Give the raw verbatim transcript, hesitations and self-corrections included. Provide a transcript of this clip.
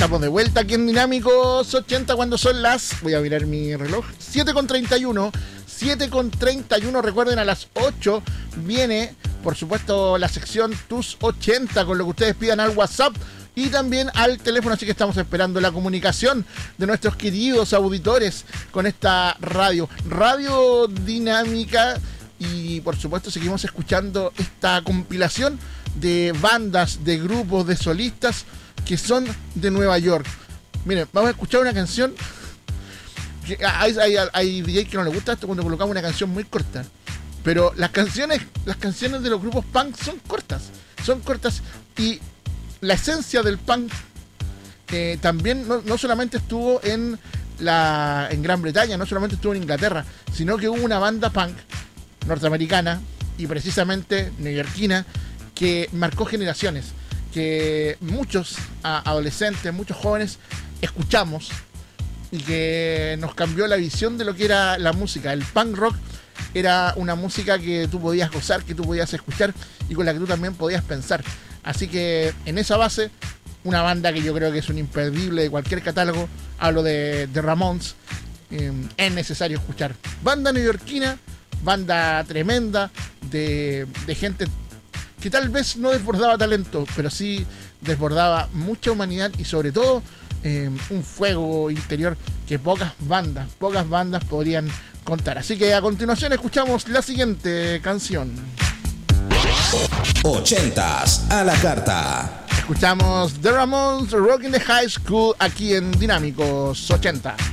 Estamos de vuelta aquí en Dinámicos ochenta cuando son las... Voy a mirar mi reloj. siete con treinta y uno. siete con treinta y uno. Recuerden, a las ocho viene, por supuesto, la sección Tus ochenta con lo que ustedes pidan al WhatsApp y también al teléfono. Así que estamos esperando la comunicación de nuestros queridos auditores con esta radio. Radio Dinámica. Y por supuesto seguimos escuchando esta compilación de bandas, de grupos, de solistas que son de Nueva York. Miren, vamos a escuchar una canción que hay, hay, hay D J que no le gusta esto cuando colocamos una canción muy corta, pero las canciones las canciones de los grupos punk son cortas, son cortas y la esencia del punk eh, también no, no solamente estuvo en la en Gran Bretaña, no solamente estuvo en Inglaterra, sino que hubo una banda punk norteamericana y precisamente neoyorquina que marcó generaciones, que muchos a, adolescentes, muchos jóvenes escuchamos y que nos cambió la visión de lo que era la música. El punk rock era una música que tú podías gozar, que tú podías escuchar y con la que tú también podías pensar. Así que en esa base, una banda que yo creo que es un imperdible de cualquier catálogo, hablo de, de Ramones, eh, es necesario escuchar. Banda neoyorquina, banda tremenda de, de gente que tal vez no desbordaba talento, pero sí desbordaba mucha humanidad y sobre todo eh, un fuego interior que pocas bandas, pocas bandas podrían contar. Así que a continuación escuchamos la siguiente canción. Ochentas a la carta. Escuchamos The Ramones, Rockin' the High School, aquí en Dinámicos ochenta.